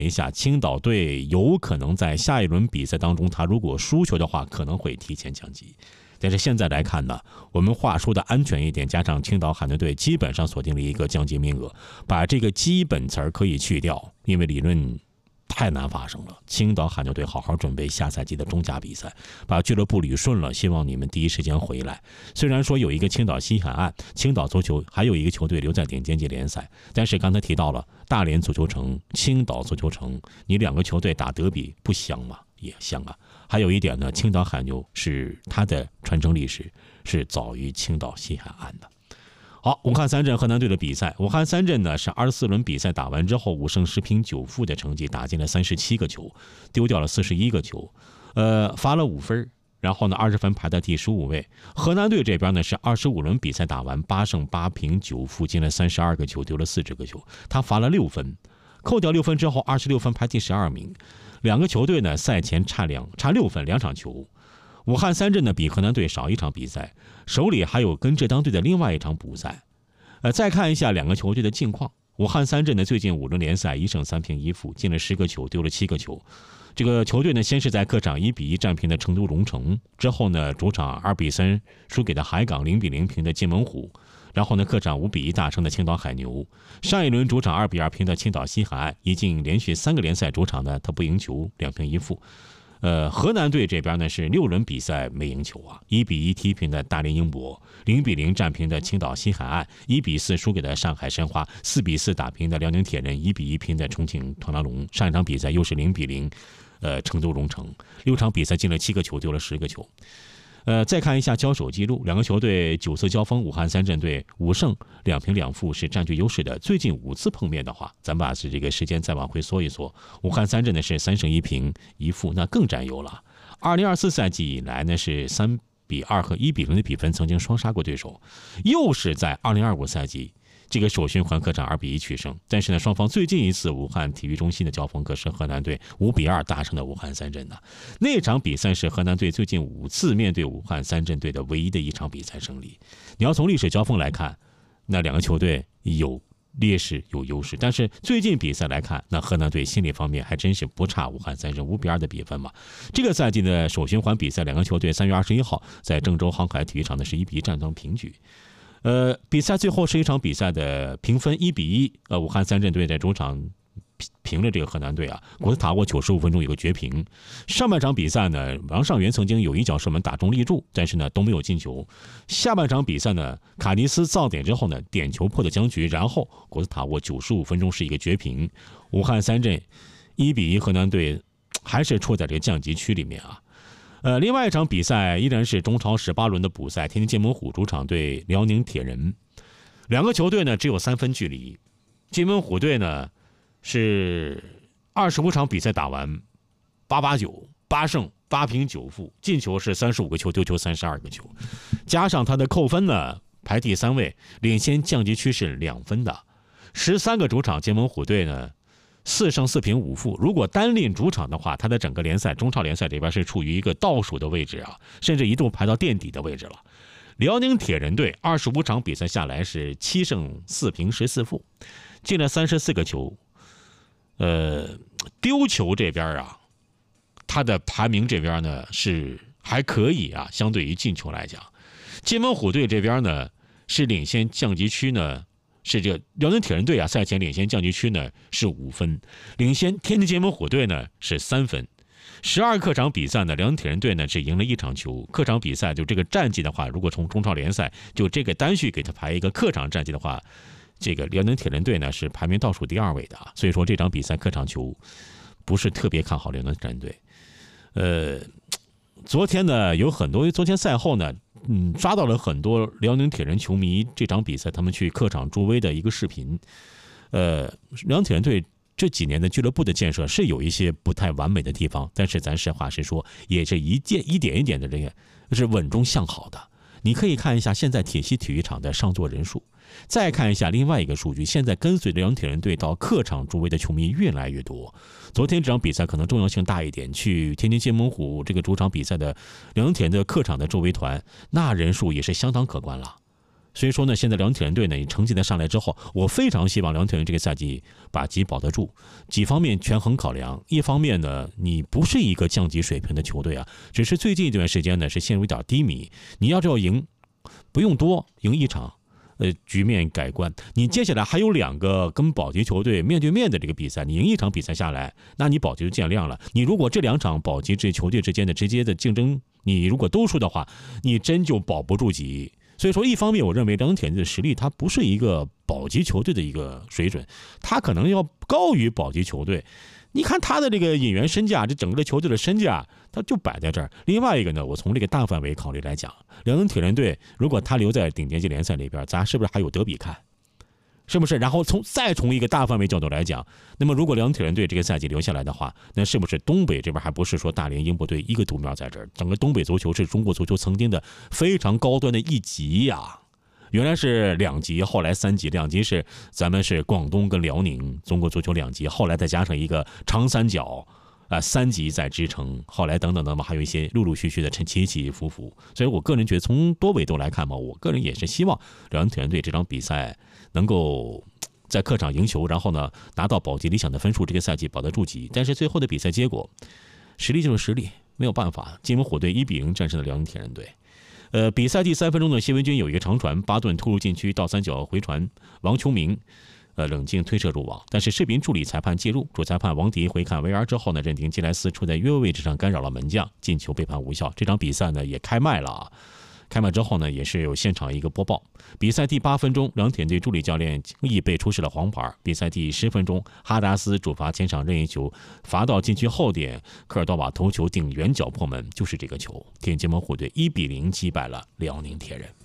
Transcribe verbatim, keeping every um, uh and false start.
一下，青岛队有可能在下一轮比赛当中，他如果输球的话，可能会提前降级。但是现在来看呢，我们话说的安全一点，加上青岛海豚队基本上锁定了一个降级名额，把这个基本词儿可以去掉，因为理论太难发生了。青岛海牛队好好准备下赛季的中甲比赛，把俱乐部捋顺了，希望你们第一时间回来。虽然说有一个青岛西海岸，青岛足球还有一个球队留在顶尖级联赛，但是刚才提到了大连足球城、青岛足球城，你两个球队打德比不香吗？也香啊。还有一点呢，青岛海牛是它的传承历史是早于青岛西海岸的。好，武汉三镇河南队的比赛，武汉三镇呢是二十四轮比赛打完之后五胜十平九负的成绩，打进了三十七个球，丢掉了四十一个球，呃，罚了五分，然后呢二十分排在第十五位。河南队这边呢是二十五轮比赛打完八胜八平九负，进了三十二个球，丢了四十个球，他罚了六分，扣掉六分之后二十六分排第十二名。两个球队呢赛前差两差六分，两场球。武汉三镇呢比河南队少一场比赛，手里还有跟浙江队的另外一场补赛。呃，再看一下两个球队的近况。武汉三镇呢最近五轮联赛一胜三平一负，进了十个球，丢了七个球。这个球队呢先是在客场一比一战平的成都蓉城，之后呢主场二比三输给的海港，零比零平的金门湖，然后呢客场五比一大胜的青岛海牛。上一轮主场二比二平的青岛西海岸，已经连续三个联赛主场呢他不赢球，两平一负。呃，河南队这边呢是六轮比赛没赢球啊，一比一踢平的大连英博，零比零战平的青岛西海岸，一比四输给的上海申花，四比四打平的辽宁铁人，一比一平的重庆螳螂龙。上一场比赛又是零比零，呃，成都蓉城。六场比赛进了七个球，丢了十个球。呃，再看一下交手记录，两个球队九次交锋，武汉三镇队五胜两平两负是占据优势的。最近五次碰面的话，咱们把这个时间再往回缩一缩，武汉三镇呢是三胜一平一负，那更占优了。二零二四赛季以来呢是三比二和一比零的比分曾经双杀过对手，又是在二零二五赛季。这个首循环客场二比一取胜，但是呢，双方最近一次武汉体育中心的交锋可是河南队五比二大胜的武汉三镇的。那场比赛是河南队最近五次面对武汉三镇队的唯一的一场比赛胜利。你要从历史交锋来看，那两个球队有劣势有优势，但是最近比赛来看，那河南队心理方面还真是不差武汉三镇，五比二的比分嘛。这个赛季的首循环比赛，两个球队三月二十一号在郑州航海体育场的是一比一战成平局。呃，比赛最后是一场比赛的评分一比一，呃，武汉三镇队在主场平了这个河南队啊。古斯塔沃九十五分钟有个绝平。上半场比赛呢，王上元曾经有一脚射门打中立柱，但是呢都没有进球。下半场比赛呢，卡尼斯造点之后呢，点球破的僵局，然后古斯塔沃九十五分钟是一个绝平。武汉三镇一比一，河南队还是处在这个降级区里面啊。呃，另外一场比赛依然是中超十八轮的补赛，天津金门虎主场对辽宁铁人，两个球队呢只有三分距离。金门虎队呢是二十五场比赛打完八八九，八胜八平九负，进球是三十五个球，丢球三十二个球，加上他的扣分呢排第三位，领先降级区是两分的。十三个主场金门虎队呢四胜四平五负，如果单论主场的话，他的整个联赛中超联赛这边是处于一个倒数的位置啊，甚至一度排到垫底的位置了。辽宁铁人队二十五场比赛下来是七胜四平十四负，进了三十四个球。呃，丢球这边啊，他的排名这边呢是还可以啊，相对于进球来讲，金门虎队这边呢是领先降级区呢。是这个辽宁铁人队啊，赛前领先降级区呢是五分，领先天津金门虎队呢是三分。十二客场比赛呢，辽宁铁人队呢只赢了一场球。客场比赛就这个战绩的话，如果从中超联赛就这个单序给他排一个客场战绩的话，这个辽宁铁人队呢是排名倒数第二位的啊。所以说这场比赛客场球不是特别看好辽宁铁人队。呃，昨天呢有很多，昨天赛后呢。嗯，抓到了很多辽宁铁人球迷这场比赛他们去客场助威的一个视频。呃，辽宁铁人队这几年的俱乐部的建设是有一些不太完美的地方，但是咱实话实说，也是一件一点一点的这个是稳中向好的。你可以看一下现在铁西体育场的上座人数，再看一下另外一个数据，现在跟随辽宁铁人队到客场助威的球迷越来越多。昨天这场比赛可能重要性大一点，去天津金门虎这个主场比赛的辽宁铁人的客场的助威团，那人数也是相当可观了。 所以说呢，现在两铁人队呢成绩在上来之后，我非常希望两铁人这个赛季把级保得住。几方面权衡考量，一方面呢，你不是一个降级水平的球队啊，只是最近一段时间呢是陷入一点低迷。你要是要赢，不用多，赢一场，呃，局面改观。你接下来还有两个跟保级球队面对面的这个比赛，你赢一场比赛下来，那你保级就见亮了。你如果这两场保级制球队之间的直接的竞争，你如果都输的话，你真就保不住级。所以说，一方面我认为两铁人的实力它不是一个保级球队的一个水准，它可能要高于保级球队。你看他的这个引援身价，这整个的球队的身价，他就摆在这儿。另外一个呢，我从这个大范围考虑来讲，两铁人队如果他留在顶尖级联赛里边，咱是不是还有德比看？是不是？然后从再从一个大范围角度来讲，那么如果两铁人队这个赛季留下来的话，那是不是东北这边还不是说大连英博队一个独苗在这儿？整个东北足球是中国足球曾经的非常高端的一级呀、啊。原来是两级，后来三级，两级是咱们是广东跟辽宁，中国足球两级，后来再加上一个长三角。啊，三级在支撑，后来等等等等，还有一些陆陆续续的起起伏伏，所以我个人觉得从多维度来看嘛，我个人也是希望两铁人队这场比赛能够在客场赢球，然后呢拿到保级理想的分数，这个赛季保得住级。但是最后的比赛结果，实力就是实力，没有办法，金门虎队一比零战胜了辽宁铁人队。呃，比赛第三分钟呢，谢文军有一个长传，巴顿突入禁区倒三角回传，王秋明。呃，冷静推射入网，但是视频助理裁判介入，主裁判王迪回看 V R 之后呢，认定基莱斯处在越位位置上干扰了门将，进球被判无效。这场比赛呢也开卖了啊，开卖之后呢也是有现场一个播报。比赛第八分钟，两铁队助理教练亦被出示了黄牌。比赛第十分钟，哈达斯主罚前场任意球，罚到禁区后点，科尔多瓦头球顶远角破门，就是这个球，天津门虎队一比零击败了辽宁铁人。